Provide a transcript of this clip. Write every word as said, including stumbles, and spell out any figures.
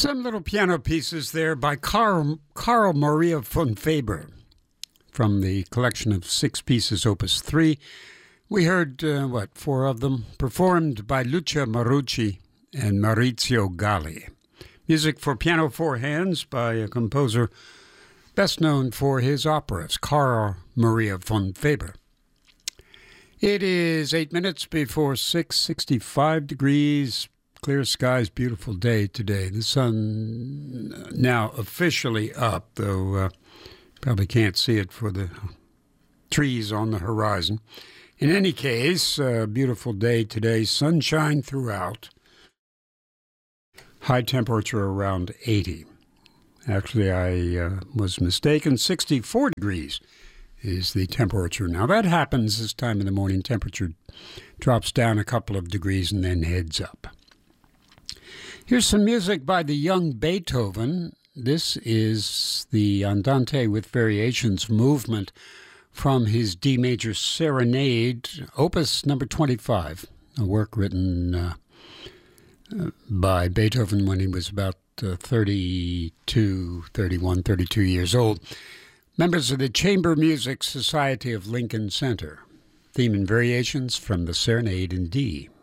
Some little piano pieces there by Carl, Carl Maria von Faber from the collection of six pieces, Opus three. We heard, uh, what, four of them, performed by Lucia Marucci and Maurizio Galli. Music for piano four hands by a composer best known for his operas, Carl Maria von Faber. It is eight minutes before six, sixty-five degrees, clear skies, beautiful day today. The sun now officially up, though uh, probably can't see it for the trees on the horizon. In any case, uh, beautiful day today, sunshine throughout. High temperature around eighty. Actually, I uh, was mistaken. sixty-four degrees is the temperature. Now, that happens this time in the morning. Temperature drops down a couple of degrees and then heads up. Here's some music by the young Beethoven. This is the Andante with Variations movement from his D major Serenade, opus number twenty-five, a work written uh, uh, by Beethoven when he was about uh, thirty-two, thirty-one, thirty-two years old. Members of the Chamber Music Society of Lincoln Center. Theme and Variations from the Serenade in D.